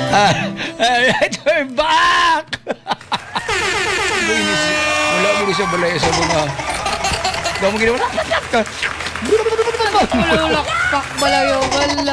Alright, we're back! Wala mo siya balay sa mga... Gawin mo ginawa. Ululakpak balayo, wala.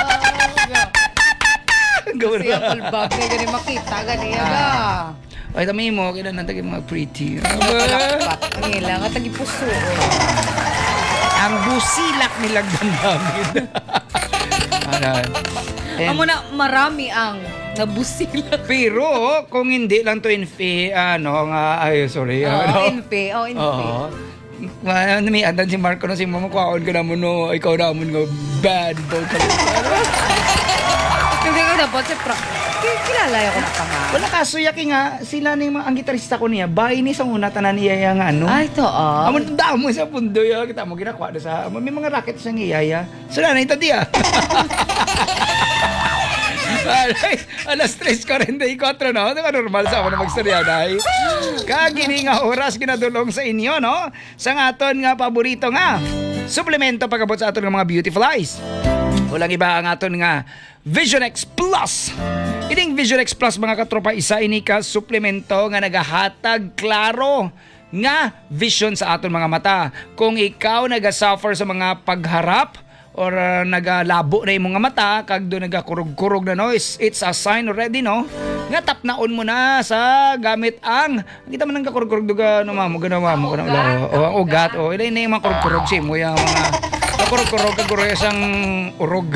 Gawin Siya palbag na gani makita, gani aga. Ay, tami mo, kailan natagin mga pretty. Palakpak nila, nga tagi puso. Ang busilak nilang damdamin. Alright. Amo na marami ang nabusilak. Pero kung hindi lang to infi, sorry. Infe. Oo. May andan si Marco na si Mama, kwaon ka naman no, ikaw naman nga bad boy ka. Hindi ko dapat si kilala ko na ka nga. Wala kaso yaki nga, sila na yung ang gitarista ko niya, bahay ni sa una tanan niya yung ano. Ay, to Amon damo sa pundo ya, kita mo ginakuha na sa, may mga racket siyang iyaya. Sila na ito diya. Alright, alas 3:44, no? Ito ka normal sa ako na magstorya na. Kagini nga oras ginadulong sa inyo, no? Sa aton nga paborito nga, suplemento pagabot sa aton nga mga beautiful eyes. Walang iba ang aton nga Vision X Plus. Ining Vision X Plus mga katropa, isa ini ka suplemento nga nagahatag klaro nga vision sa aton mga mata. Kung ikaw nagasuffer sa mga pagharap or nagalabo na yung mga mata, kag doon nagakurog-kurog na, no? It's a sign already, no? Nga tapnaon mo na sa gamit ang kita man nang kakurog-kurog duga no mamo ganawa mo kana ang ugat ilay na yung mga kurog-kurog si mo yung mga kakurog-kurog kaguro sang urog.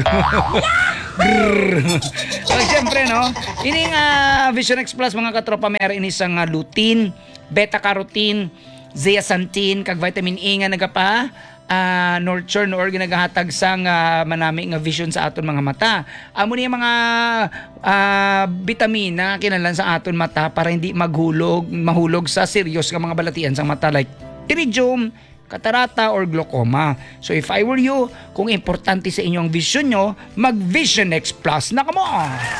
So siyempre, no? Ini nga Vision X Plus mga katropa, mayroon ini sang lutein, beta-carotene, zeaxanthin kag vitamin E nga nagapa nurture or ginagahatag sang manami nga vision sa aton mga mata. Amo niya mga bitamina kinahanglan sa aton mata para hindi mahulog sa serious nga mga balatian sa mata like iridium, katarata or glaucoma. So if I were you, kung importante sa inyo ang vision nyo, mag Vision X Plus na kamo.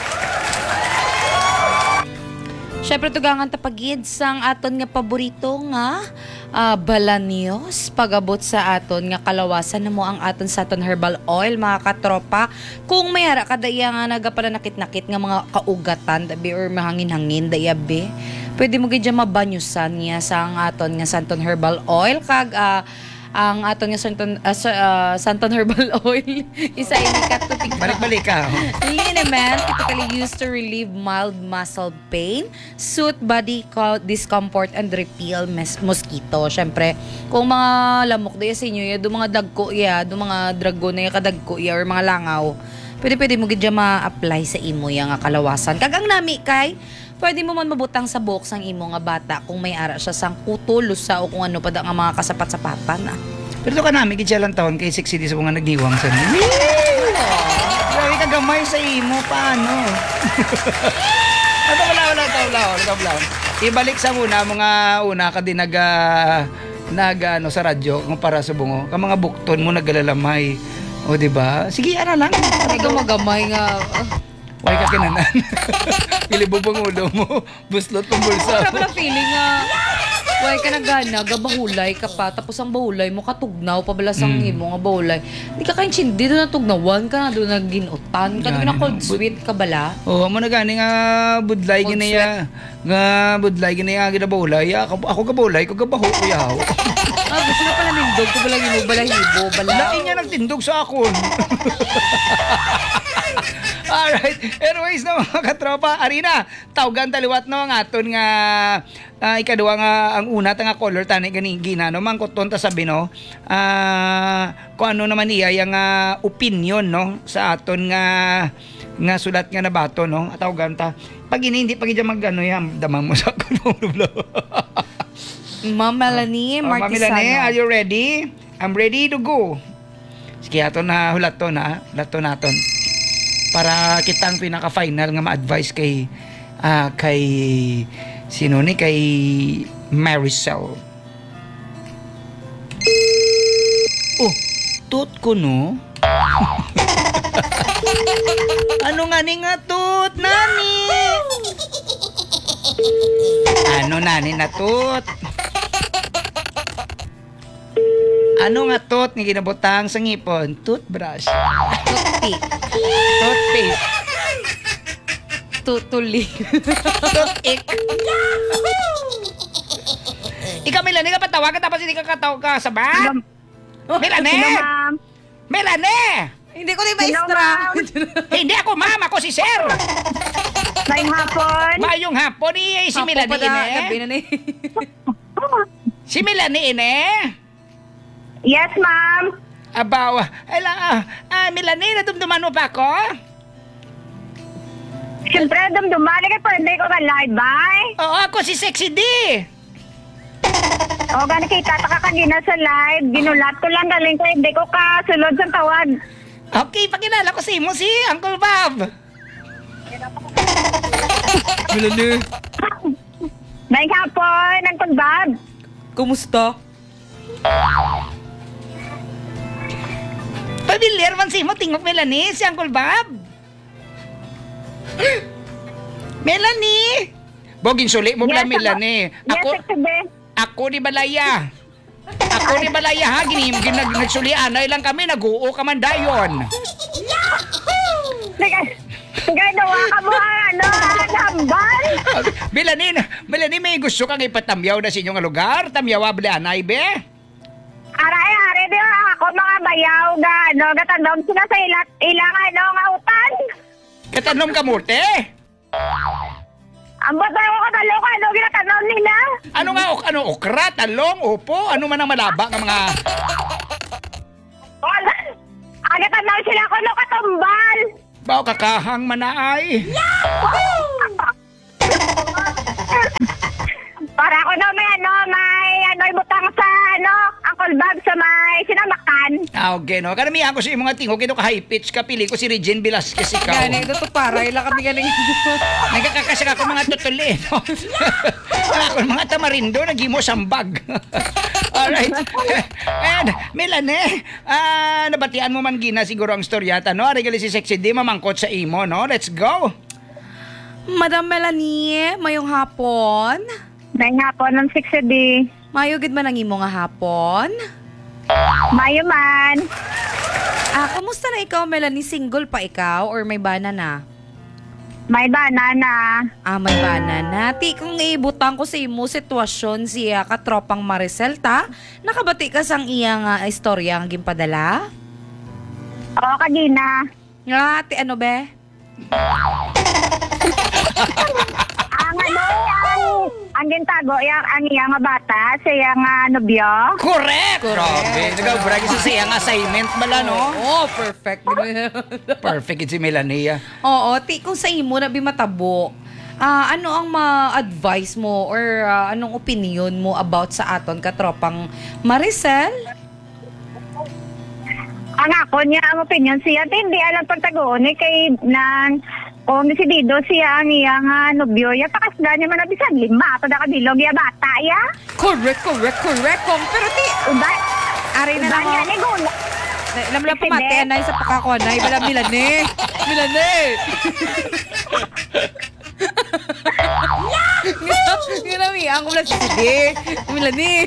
Syempre tugangan tapagid sang aton nga paborito nga balanios pagabot sa aton nga kalawasan namo ang aton sa aton herbal oil mga katropa. Kung may hara kada iya nga nagapanakit-nakit nga mga kaugatan dabi or mahangin-hangin dayabe, pwede mo gid mabanyusan niya sa ang aton nga santon herbal oil kag ang aton nga santon herbal oil isa ini katupig Balik-balik ka. Liniment typically used to relieve mild muscle pain, soothe body discomfort, and repel mosquito. Syempre, kung mga lamok daya sa inyo, do mga dagko ya, do mga dragon na kadagko ya or mga langaw, pwede mo gid ma-apply sa imo yang kalawasan. Kagang nami kay pwede mo man mabutang sa buhok sang imo nga bata kung may ara siya sang kutulos sa o kung ano pa da nga mga kasapat-sapatan. Pero ito ka namin, kitya lang taon kay 60 sa mga nagdiwang sa nila. Grabe ka gamay sa imo, paano? Wala. Ibalik sa muna, mga una ka din sa radyo, kung para sa bungo. Ka mga bukton mo nagalalamay. O, diba? Sige, lang. Hindi ka magamay nga. Huwag ka kinanan. Pilibog ang ulo mo. Buslot ang bulsa mo. Parang feeling nga. Huwag ka nagana, gabahulay ka pa. Tapos ang bahulay mo katugnaw, pabalas ang imo nga bahulay. Hindi ka kainchindi doon natugnawan ka na doon naginutan. Ka doon na cold sweet ka bala. Oo, mo na gani nga budlay ginaya. Nga budlay ginaya ginabahulay. Ako kabahulay, ko gabaho ko yaw. Gusto na pala nindog ko bala imo balahibo bala. Lain niya nagtindog sa akon. Alright. Anyways na mga katropa, Arina, tawgan taliwat no ang aton nga ikaduwa nga ang una ta nga color tani gani ginano mangkoton ta sabi no. Kung ano naman iya yang opinion no sa aton nga sulat nga nabato no. Tawgan ta. Pag hindi pag idya magano yan, damang mo sa akon. Ma'am Melanie Martisano. Ma'am Melanie, are you ready? I'm ready to go. Sige aton na hulat to na, lato naton. Para kitang pinaka-final nga ma-advise kay sino ni kay Maricel. Oh, tut ko no. Ano nga ni nga tut, nani? Ano nani na tut? Ano nga tot nga ginabutang sa ngipon? Toothbrush. Toothpick. Toothpaste. Tutuli. Tutik. Ikaw, Melanie, ka patawagan tapos hindi ka katawag ka sa ba? Hello, Melanie! ma'am. Melanie! Hindi ko na Hello, maestra. ma'am. Hindi ako ma'am, ako si sir. Ngayong hapon. Mayong hapon si Melanie Gabi ine. na ni. Si Melanie ine. Yes, ma'am. Abaw, Melanie, nadumduman mo pa ako? Siyempre, dumdumali ka pwede ko ka live, bye. Oo, ako si Sexy D. O, gani kita takakagina sa live. Ginulat ko lang galing ko, hindi ko ka sulod sa tawad. Okay, pakilala ko si mo si Uncle Bob. Melanie. Ngayong hapon, ang kumbab. Kumusta? Pamilyar man si mo, tingok Melanie, si Uncle Bob. Melanie! Bogin suli mo pala, Yes, Melanie. Yes, Sexy. Ako ni Balaya. Ako ni Balaya, ha? Nagsulian. Ay lang kami, nag-uo ka man dayon. Sige, nawa ka mo ang hambal. Melanie, may gusto kang ipatamyaw na sa inyong lugar? Tamyaw abli anay, be? Aray, di ba ako mga bayaw ga, gatandom sila sa ilang nga utan. Katanom ka murte? Ang bata ko katalo ka, ginatandom nila. Ano nga, okra, talong, upo? Ano man ang malaba ng mga... Agatandom sila ko, katumbal. Bao kakahang manaay. Para ako may ibutang sa Uncle Bob sa may sinamakan. Okay, no? Karamihan ko sa mga tingog, ito ka high pitch ka, pili ko si Regine Velasquez ikaw. Gani, ito to para. Ilang kami galing. Nagkakasya ako mga tutuli, no? Ako mga tamarindo, nagimo sambag. Alright. And, Melanie, nabatian mo man gina siguro ang storyata, no? Regali si Sexy D, mamangkot sa imo, no? Let's go. Madam Melanie, mayong hapon. Ngayong hapon ng 6D. Mayo gid man ang imo nga hapon. Mayo man. Kamusta na ikaw, Melanie? Single pa ikaw or may bana na? May banana. May bana na. Ti kung ibutang ko sa imo sitwasyon siya katropang Maricel ta. Nakabati ka sang iyang istorya ang gimpadala? Oo, kagina. Nga, ti ano be? Ang gintago, ang iyang bata, sa iyang nobyo. Correct! Grabe. Nag-brag sa siyang assignment bala, no? Oo, perfect. Perfect si Melania. Oo, ti kung sa imo na bimatabo, ano ang ma-advise mo or anong opinion mo about sa aton katropang Maricel? Ang ako niya, ang opinion siya, hindi alam pagtagoon kay nang kung desidido siya ang iyang nobyo, ya pakasda niya man nabisan 5, ato da kabilog ya bata ya. Correct. Pero ti, ari na lang. Niya, gula. Alam lang pamati, anay sa pakakonay. Bala, Milane. Ginami, ang kumula si Sidi. Milane.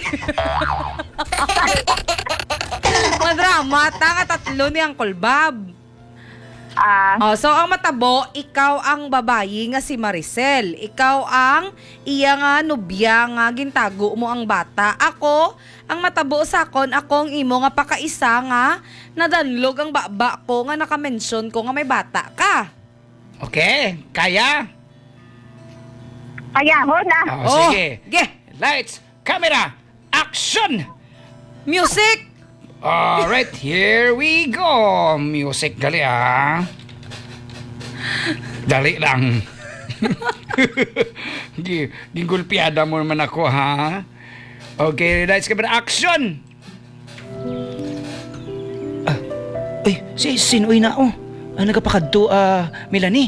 Madrama, tanga tatlo ni Uncle Bob. So ang matabo, ikaw ang babayi nga si Maricel. Ikaw ang iya nga nobya nga gintago mo ang bata. Ako, ang matabo sa akon, akong imo nga pakaisa nga nadanlog ang baba ko nga nakamention ko nga may bata ka. Okay, kaya? Kaya ho na. Sige. Lights, camera, action! Music! Alright, here we go. Music gali Dali lang. Gingulpiada mo naman ako, ha? Okay, lights, camera, action! Sinoy na, nagapakadto, Melanie?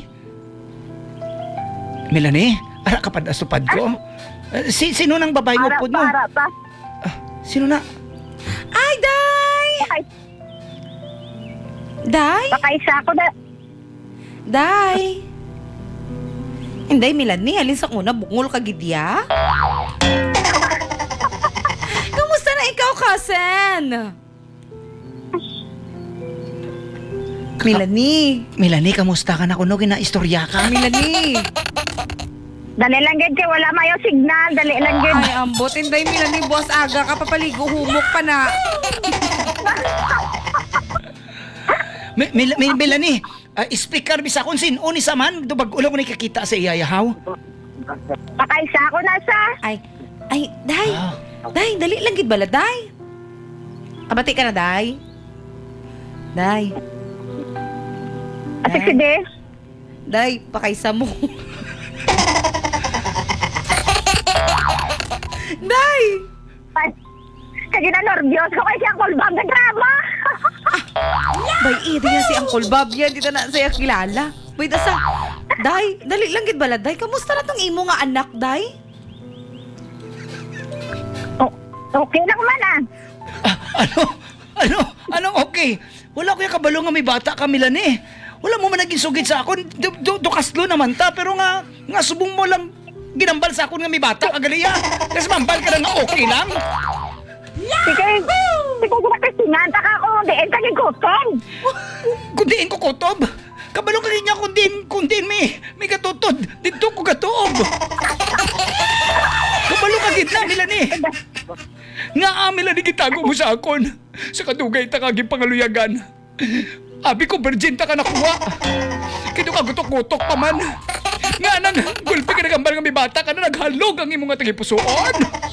Melanie? Ara kapad asupad ko? Sino nang babae mo po mo? Para pa. Sino na? Ay, Day! Day? Pakaisa ko na. Day? Hindi, Melanie, halin sa una, bungol ka gidya? Kamusta na ikaw, cousin? Melanie. Melanie, kamusta ka na kuno ginaistorya ka? Melanie. Dali lang gid kay wala mayo signal, dali lang gid. Ay, ambot. Inday, Melanie, buwas aga ka papaligo. Humok pa na. Melanie, speaker bisa kung sin uni sa man, dubag ulo mo nakikita sa iyayahaw. Pakaisa ako na sa. Ay, Day. Day, dali lang gid bala, Day. Abati ka na, Day. Day. Ate si De. Day, pakaisa mo. Day! Kaya na nervyos ko kay siyang kulbang na drama. Bay, di nga si Uncle Bob yan. Di na siya kilala. Wait, asa? Day, dali lang gid bala, Day. Kamusta na tong imo nga anak, Day? Okay lang man ah. Anong okay? Wala ko yung kabalo nga may bata ka, Melanie. Wala mo man naging sugid sa akon. Dukaslo naman ta, pero nga subong mo lang ginambal sa akon nga may bata ka galiya. Kasi mambal ka na nga okay lang. Sige ginakasingan ta ka ako. Diin ka gigutom. Kundiin ko kutob. Kabalo ka niya kundiin may katutod. Dito ko katuob. Kabalo ka gid na, Melanie. Nga Melanie, gitago mo sa akon. Sa kadugay ta kaging pangaluyagan. Abi ko virgin ta ka nakuha. Kito ka gutok-gutok pa man. Nga nang gulpi ka nagambal nga may bata ka na naghalog ang imong nga tagipusoon.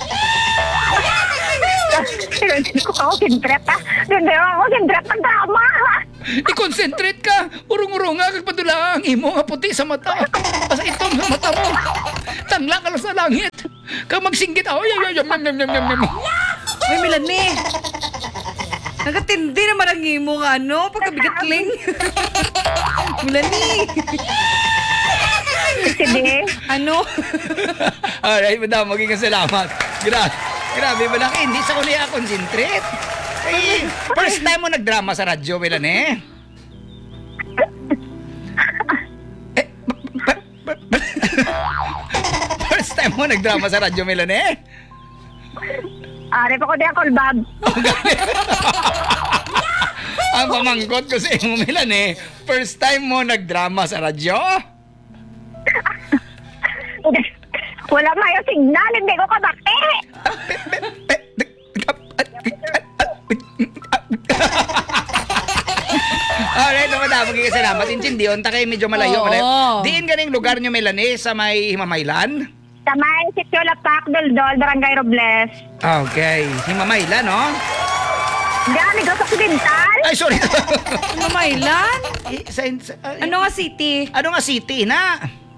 Hindi ko ako sindret ha. Hindi ako sindret ng drama. I-concentrate ka. Urong-urong nga kagpadula ang imo nga puti sa mata. Asa itong sa mata mo. Tangla ka lang sa langit. Kag magsinggit. Ay. Uy, Melanie! Nagatindi naman ang imo nga, ano? Pagkabigatling. Melanie! Sige. Ano? Alright, madam, maging salamat. Grabe, malaki. Hindi sa ko niya concentrate. Eh, first time mo nagdrama sa radyo, Melanie? First time mo nagdrama sa radyo, Melanie? Ari pa ko di ang kulbag. Ang pamangkot ko sa imo, Melanie, first time mo nagdrama sa radyo? Wala mayo signal. Hindi ko kabakti. Alright, madam, magiging salamat. Intindiyon, ta kayo medyo malayo. Oo. Diin ganing lugar nyo, Melanie, sa may Himamaylan? Sa may Sitio Lapak, Doldol, Barangay Robles. Okay, Himamaylan, no? Hindi, Negros Occidental. Ay, sorry. Mamaylan? Ano nga city? Ano nga city na?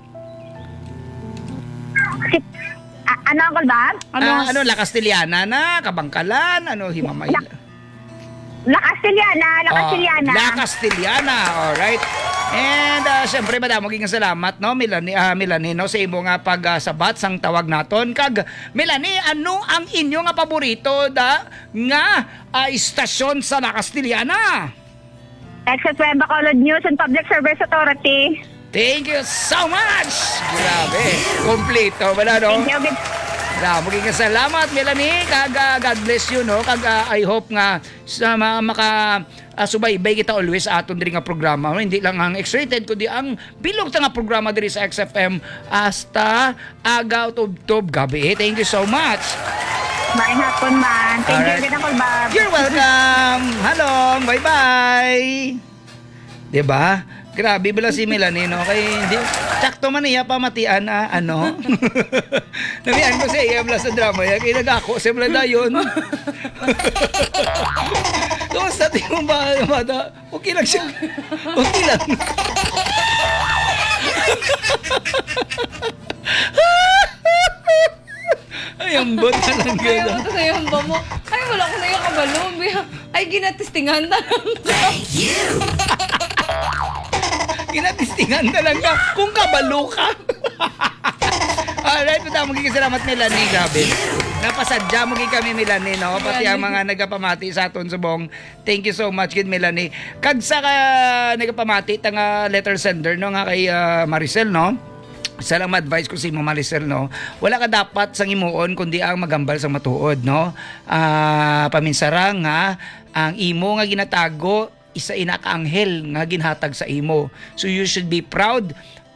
Ano ang kulbag? Ano, La Castellana na? Kabangkalan? Ano, Himamaylan? La Castellana. La Castellana, alright. And syempre, madam, maging salamat, no, Melanie, no, sa imo nga pagsabat sang tawag naton. Kag, Melanie, ano ang inyo nga paborito nga istasyon sa La Castellana? XFM Bacolod News and Public Service Authority. Thank you so much! Grabe, kompleto, wala, no? Thank you. Maging salamat, Melanie. Kag, God bless you, no? Kag, I hope nga sa subaybay kita always aton diri nga programa. No? Hindi lang ang X-rated, kundi ang bilog ta nga programa diri sa XFM hasta agaw tub gabi. Thank you so much. Maayong hapon man. Thank you, Gina Kulbab. You're welcome. Halong, bye-bye. Diba? Grabe bala si Melanie, no? Kay hindi sakto man niya pamatian na ano. Nabiyan ko sa iya bala sa drama ya kay nagako sa bala dayon. Kumusta ti mo ba, bata? Okay lang siya. Okay lang. Ay, ang bot na lang Ay, gano'n. ano sa yung ba mo? Ay, wala ko na yung kabalo. Ay, ginatistingan na lang. Kinatistingan talaga kung kabalo ka. Alright, ito magiging salamat Melanie, grabe. Napasadya magiging kami Melanie, no? Pati ang mga nagapamati sa aton subong. Thank you so much, kid Melanie. Kag sa nagapamati tang letter sender, no, nga kay Maricel, no? Sa lang advice ko si Mama Maricel, no? Wala ka dapat sang imuon kundi ang magambal sa matuod, no? Paminsarang nga ang imo nga ginatago isa ina ka anghel nga ginhatag sa imo. So you should be proud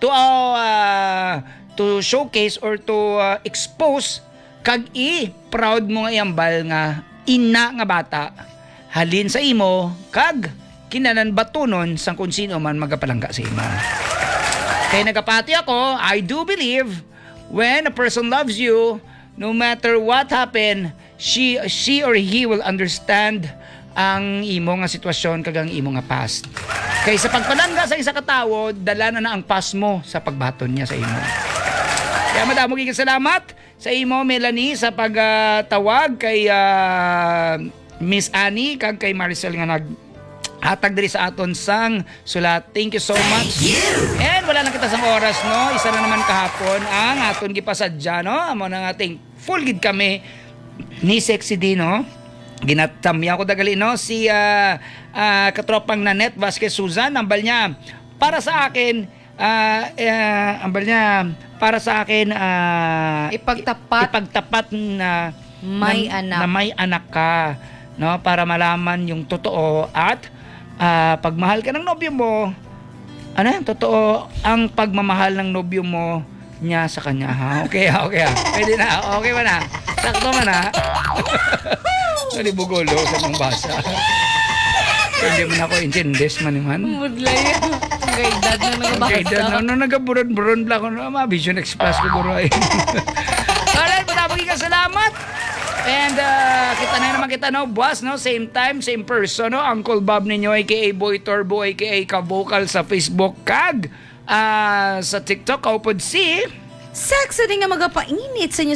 to showcase or to expose kag proud mo nga iyambal nga ina nga bata halin sa imo kag kinanan batunon sang kung sino man magapalangga sa imo. Kaya nagapati ako, I do believe when a person loves you, no matter what happen, she or he will understand ang imo nga sitwasyon kag ang imo nga past. Kay sa pagpalangga sa isa ka tawo, dala na ang past mo sa pagbaton niya sa imo. Kaya madamo gyud salamat sa imo Melanie sa pagtawag kay Miss Annie kag kay Maricel nga hatag diri sa aton sang sulat. Thank you so much. And wala na kita sang oras, no? Isa na naman kahapon ang aton gipasadya, no? Amo na ating full gid kami ni Sexy D, no? Ginatamya ko dagali, no? Si katropang Nanette Vasquez Susan, ambal niya para sa akin, ambal niya para sa akin, ipagtapat na may anak ka, no? Para malaman yung totoo at pagmahal ka ng nobyo mo, ano yan, totoo ang pagmamahal ng nobyo mo niya sa kanya, ha? Okay. Pwede na, okay ba na? Sakto man, ha? Nalibugulo sa mong basa. Hindi mo na ako intindes man naman. Mudlay. Gaydad na nagabasa. Gaydad na nagaburon-buron lang ako. Vision Express ko guro ay. Alright, matabagi ka, salamat. And kita na naman kita, no, boss, no, same time, same person, no, Uncle Bob ninyo, aka Boy Turbo, aka Ka-Vocal sa Facebook kag sa TikTok, kaupod si Sexy din nga magapainit sa inyo